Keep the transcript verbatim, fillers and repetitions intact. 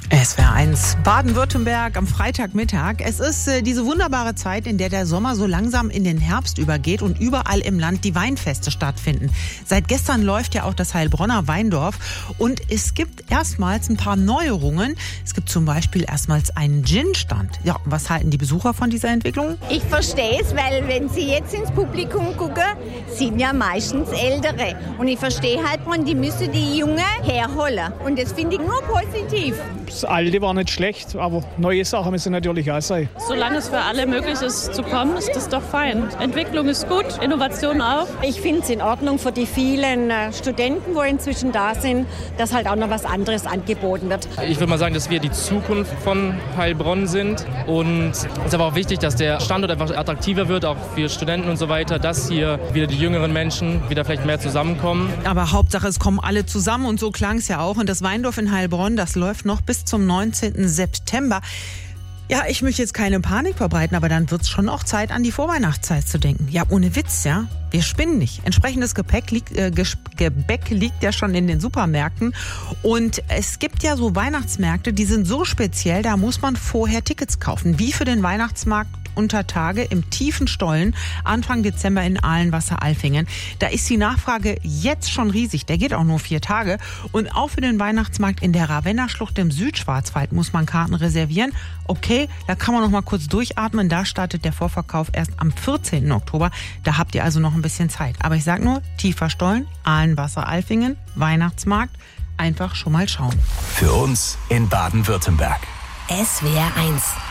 S W R eins Baden-Württemberg am Freitagmittag. Es ist äh, diese wunderbare Zeit, in der der Sommer so langsam in den Herbst übergeht und überall im Land die Weinfeste stattfinden. Seit gestern läuft ja auch das Heilbronner Weindorf und es gibt erstmals ein paar Neuerungen. Es gibt zum Beispiel erstmals einen Gin-Stand. Ja, was halten die Besucher von dieser Entwicklung? Ich verstehe es, weil wenn Sie jetzt ins Publikum gucken, sind ja meistens Ältere. Und ich verstehe Heilbronn, die müssen die Junge herholen. Und das finde ich nur positiv. Das Alte war nicht schlecht, aber neue Sachen müssen natürlich auch sein. Solange es für alle möglich ist zu kommen, ist das doch fein. Entwicklung ist gut, Innovation auch. Ich finde es in Ordnung für die vielen Studenten, wo inzwischen da sind, dass halt auch noch was anderes angeboten wird. Ich würde mal sagen, dass wir die Zukunft von Heilbronn sind. Und es ist aber auch wichtig, dass der Standort einfach attraktiver wird, auch für Studenten und so weiter, dass hier wieder die jüngeren Menschen wieder vielleicht mehr zusammenkommen. Aber Hauptsache, es kommen alle zusammen und so klang es ja auch. Und das Weindorf in Heilbronn, das läuft noch bis zum neunzehnten September. Ja, ich möchte jetzt keine Panik verbreiten, aber dann wird es schon auch Zeit, an die Vorweihnachtszeit zu denken. Ja, ohne Witz, ja. Wir spinnen nicht. Entsprechendes Gepäck liegt, äh, Gebäck liegt ja schon in den Supermärkten. Und es gibt ja so Weihnachtsmärkte, die sind so speziell, da muss man vorher Tickets kaufen. Wie für den Weihnachtsmarkt unter Tage im tiefen Stollen Anfang Dezember in Ahlenwasser-Alfingen. Da ist die Nachfrage jetzt schon riesig. Der geht auch nur vier Tage. Und auch für den Weihnachtsmarkt in der Ravenna-Schlucht im Südschwarzwald muss man Karten reservieren. Okay, da kann man noch mal kurz durchatmen. Da startet der Vorverkauf erst am vierzehnten Oktober. Da habt ihr also noch ein bisschen Zeit. Aber ich sag nur, tiefer Stollen, Ahlenwasser-Alfingen, Weihnachtsmarkt. Einfach schon mal schauen. Für uns in Baden-Württemberg. S W R eins